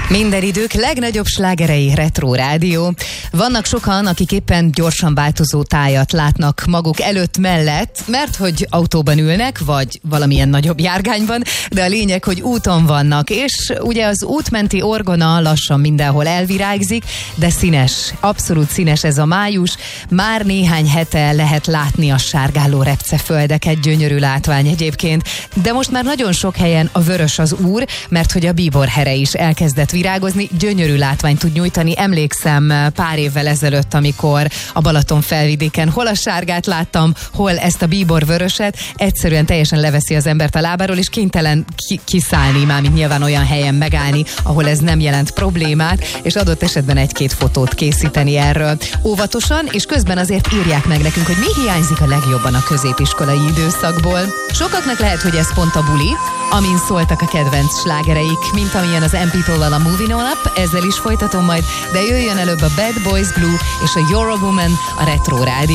Minden idők legnagyobb slágerei, Retro Rádió. Vannak sokan, akik éppen gyorsan változó tájat látnak maguk előtt mellett, mert hogy autóban ülnek, vagy valamilyen nagyobb járgányban, de a lényeg, hogy úton vannak, és ugye az útmenti orgona lassan mindenhol elvirágzik, de színes, abszolút színes ez a május. Már néhány hete lehet látni a sárgáló repceföldeket, gyönyörű látvány egyébként, de most már nagyon sok helyen a vörös az úr, mert hogy a bíborhere is elkezdett virágozni, gyönyörű látványt tud nyújtani. Emlékszem pár évvel ezelőtt, amikor a Balaton felvidéken hol a sárgát láttam, hol ezt a bíborvöröset, egyszerűen teljesen leveszi az embert a lábáról, és kénytelen kiszállni, mármint nyilván olyan helyen megállni, ahol ez nem jelent problémát, és adott esetben egy-két fotót készíteni erről. Óvatosan, és közben azért írják meg nekünk, hogy mi hiányzik a legjobban a középiskolai időszakból. Sokaknak lehet, hogy ez pont a buli, amin szóltak a kedvenc slágereik, mint amilyen az MP-tól a Moving On Up, ezzel is folytatom majd, de jöjjön előbb a Bad Boys Blue és a You're a Woman, a Retro Rádió.